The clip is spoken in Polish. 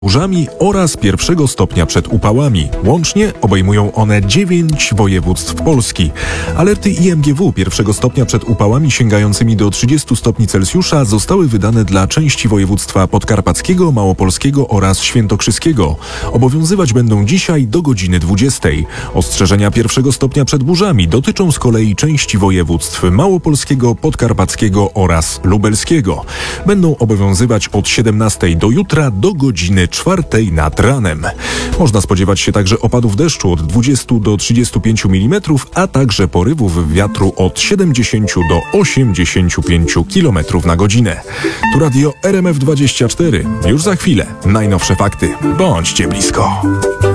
burzami oraz pierwszego stopnia przed upałami. Łącznie obejmują one 9 województw Polski. Alerty IMGW pierwszego stopnia przed upałami sięgającymi do 30 stopni Celsjusza zostały wydane dla części województwa podkarpackiego, małopolskiego oraz świętokrzyskiego. Obowiązywać będą dzisiaj do godziny 20. Ostrzeżenia pierwszego stopnia przed burzami dotyczą z kolei części województw małopolskiego, podkarpackiego oraz lubelskiego. Będą obowiązywać od 17 do jutra do godziny 4 nad ranem. Można spodziewać się także opadów deszczu od 20 do 35 mm, a także porywów wiatru od 70 do 85 km na godzinę. Tu radio RMF24. Już za chwilę najnowsze fakty. Bądźcie blisko.